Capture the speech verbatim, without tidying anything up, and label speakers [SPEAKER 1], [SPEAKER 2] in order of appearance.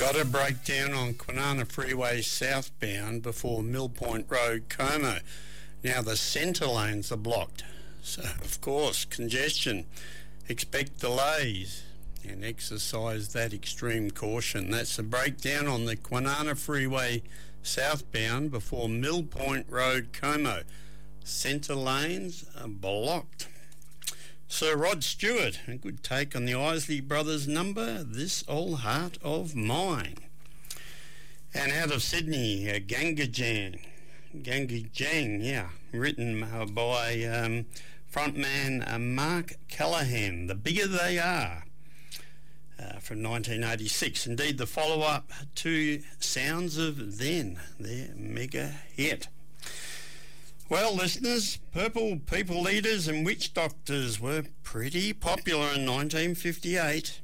[SPEAKER 1] Got a breakdown on Kwinana Freeway southbound before Mill Point Road, Como. Now the centre lanes are blocked, so of course congestion. Expect delays and exercise that extreme caution. That's a breakdown on the Kwinana Freeway southbound before Mill Point Road, Como. Centre lanes are blocked. Sir Rod Stewart, a good take on the Isley Brothers number, This Old Heart of Mine. And out of Sydney, uh, Gangajang. Gangajang, yeah, written uh, by um, frontman uh, Mark Callahan, The Bigger They Are, uh, from nineteen eighty-six. Indeed, the follow-up to Sounds of Then, their mega hit. Well, listeners, purple people eaters and witch doctors were pretty popular in nineteen fifty-eight.